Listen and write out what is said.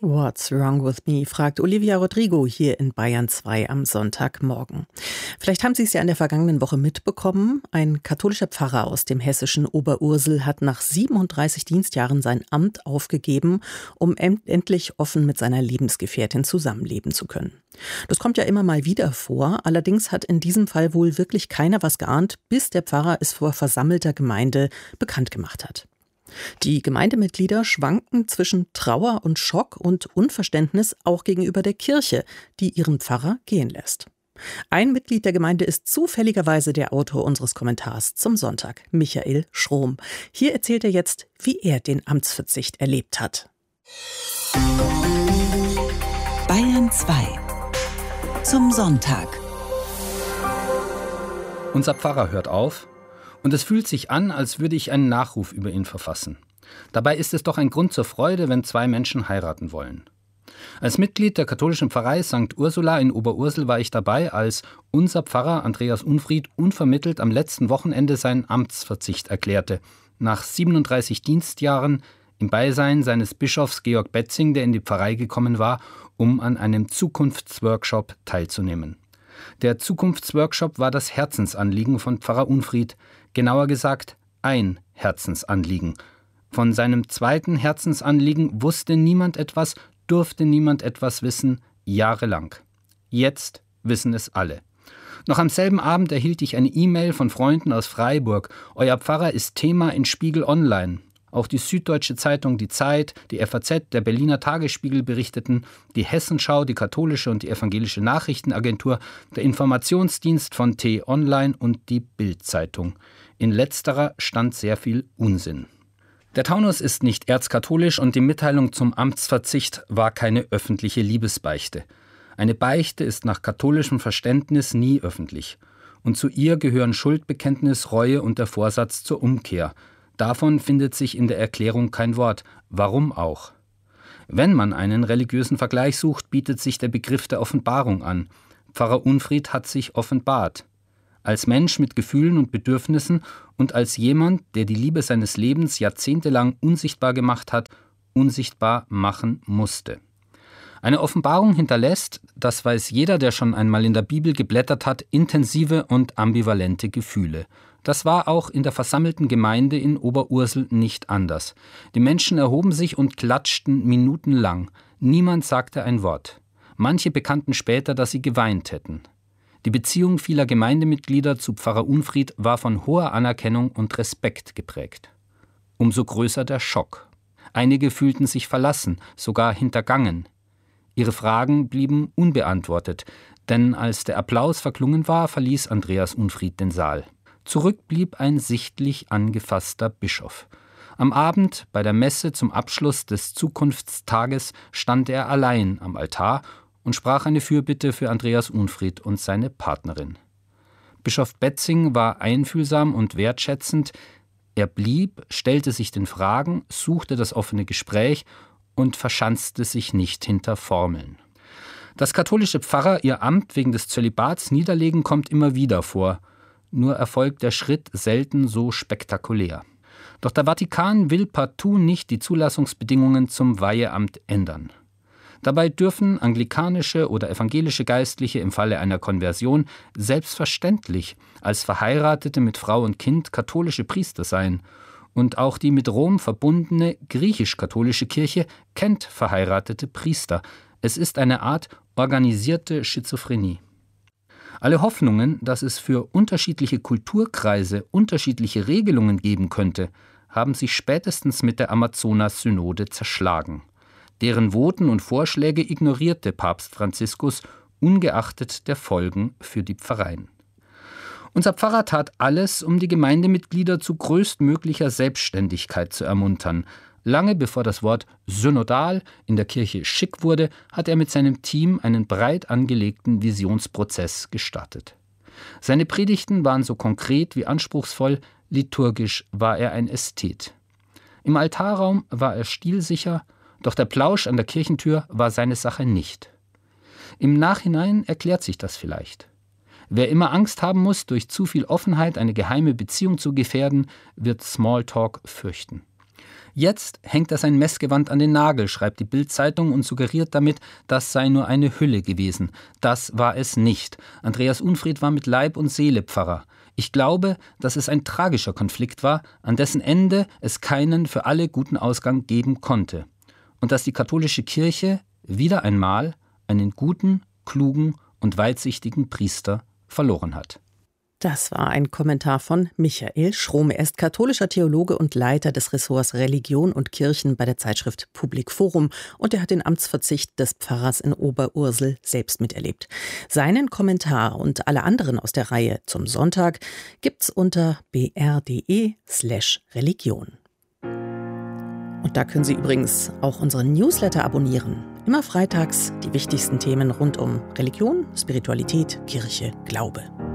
What's wrong with me? Fragt Olivia Rodrigo hier in Bayern 2 am Sonntagmorgen. Vielleicht haben Sie es ja in der vergangenen Woche mitbekommen. Ein katholischer Pfarrer aus dem hessischen Oberursel hat nach 37 Dienstjahren sein Amt aufgegeben, um endlich offen mit seiner Lebensgefährtin zusammenleben zu können. Das kommt ja immer mal wieder vor. Allerdings hat in diesem Fall wohl wirklich keiner was geahnt, bis der Pfarrer es vor versammelter Gemeinde bekannt gemacht hat. Die Gemeindemitglieder schwanken zwischen Trauer und Schock und Unverständnis auch gegenüber der Kirche, die ihren Pfarrer gehen lässt. Ein Mitglied der Gemeinde ist zufälligerweise der Autor unseres Kommentars zum Sonntag, Michael Schrom. Hier erzählt er jetzt, wie er den Amtsverzicht erlebt hat. Bayern 2 zum Sonntag. Unser Pfarrer hört auf. Und es fühlt sich an, als würde ich einen Nachruf über ihn verfassen. Dabei ist es doch ein Grund zur Freude, wenn zwei Menschen heiraten wollen. Als Mitglied der katholischen Pfarrei St. Ursula in Oberursel war ich dabei, als unser Pfarrer Andreas Unfried unvermittelt am letzten Wochenende seinen Amtsverzicht erklärte, nach 37 Dienstjahren im Beisein seines Bischofs Georg Betzing, der in die Pfarrei gekommen war, um an einem Zukunftsworkshop teilzunehmen. Der Zukunftsworkshop war das Herzensanliegen von Pfarrer Unfried, genauer gesagt ein Herzensanliegen. Von seinem zweiten Herzensanliegen wusste niemand etwas, durfte niemand etwas wissen, jahrelang. Jetzt wissen es alle. Noch am selben Abend erhielt ich eine E-Mail von Freunden aus Freiburg. Euer Pfarrer ist Thema in Spiegel Online. Auch die Süddeutsche Zeitung, die Zeit, die FAZ, der Berliner Tagesspiegel berichteten, die Hessenschau, die katholische und die evangelische Nachrichtenagentur, der Informationsdienst von T-Online und die Bild-Zeitung. In letzterer stand sehr viel Unsinn. Der Taunus ist nicht erzkatholisch und die Mitteilung zum Amtsverzicht war keine öffentliche Liebesbeichte. Eine Beichte ist nach katholischem Verständnis nie öffentlich. Und zu ihr gehören Schuldbekenntnis, Reue und der Vorsatz zur Umkehr. Davon findet sich in der Erklärung kein Wort. Warum auch? Wenn man einen religiösen Vergleich sucht, bietet sich der Begriff der Offenbarung an. Pfarrer Unfried hat sich offenbart. Als Mensch mit Gefühlen und Bedürfnissen und als jemand, der die Liebe seines Lebens jahrzehntelang unsichtbar gemacht hat, unsichtbar machen musste. Eine Offenbarung hinterlässt, das weiß jeder, der schon einmal in der Bibel geblättert hat, intensive und ambivalente Gefühle. Das war auch in der versammelten Gemeinde in Oberursel nicht anders. Die Menschen erhoben sich und klatschten minutenlang. Niemand sagte ein Wort. Manche bekannten später, dass sie geweint hätten. Die Beziehung vieler Gemeindemitglieder zu Pfarrer Unfried war von hoher Anerkennung und Respekt geprägt. Umso größer der Schock. Einige fühlten sich verlassen, sogar hintergangen. Ihre Fragen blieben unbeantwortet, denn als der Applaus verklungen war, verließ Andreas Unfried den Saal. Zurück blieb ein sichtlich angefasster Bischof. Am Abend bei der Messe zum Abschluss des Zukunftstages stand er allein am Altar und sprach eine Fürbitte für Andreas Unfried und seine Partnerin. Bischof Betzing war einfühlsam und wertschätzend. Er blieb, stellte sich den Fragen, suchte das offene Gespräch und verschanzte sich nicht hinter Formeln. Dass katholische Pfarrer ihr Amt wegen des Zölibats niederlegen, kommt immer wieder vor. Nur erfolgt der Schritt selten so spektakulär. Doch der Vatikan will partout nicht die Zulassungsbedingungen zum Weiheamt ändern. Dabei dürfen anglikanische oder evangelische Geistliche im Falle einer Konversion selbstverständlich als Verheiratete mit Frau und Kind katholische Priester sein. Und auch die mit Rom verbundene griechisch-katholische Kirche kennt verheiratete Priester. Es ist eine Art organisierte Schizophrenie. Alle Hoffnungen, dass es für unterschiedliche Kulturkreise unterschiedliche Regelungen geben könnte, haben sich spätestens mit der Amazonas-Synode zerschlagen. Deren Voten und Vorschläge ignorierte Papst Franziskus, ungeachtet der Folgen für die Pfarreien. Unser Pfarrer tat alles, um die Gemeindemitglieder zu größtmöglicher Selbstständigkeit zu ermuntern. Lange bevor das Wort synodal in der Kirche schick wurde, hat er mit seinem Team einen breit angelegten Visionsprozess gestartet. Seine Predigten waren so konkret wie anspruchsvoll, liturgisch war er ein Ästhet. Im Altarraum war er stilsicher, doch der Plausch an der Kirchentür war seine Sache nicht. Im Nachhinein erklärt sich das vielleicht. Wer immer Angst haben muss, durch zu viel Offenheit eine geheime Beziehung zu gefährden, wird Smalltalk fürchten. Jetzt hängt er sein Messgewand an den Nagel, schreibt die Bild-Zeitung und suggeriert damit, das sei nur eine Hülle gewesen. Das war es nicht. Andreas Unfried war mit Leib und Seele Pfarrer. Ich glaube, dass es ein tragischer Konflikt war, an dessen Ende es keinen für alle guten Ausgang geben konnte. Und dass die katholische Kirche wieder einmal einen guten, klugen und weitsichtigen Priester verloren hat. Das war ein Kommentar von Michael Schrom. Er ist katholischer Theologe und Leiter des Ressorts Religion und Kirchen bei der Zeitschrift Public Forum und er hat den Amtsverzicht des Pfarrers in Oberursel selbst miterlebt. Seinen Kommentar und alle anderen aus der Reihe zum Sonntag gibt's unter br.de/Religion. Und da können Sie übrigens auch unseren Newsletter abonnieren. Immer freitags die wichtigsten Themen rund um Religion, Spiritualität, Kirche, Glaube.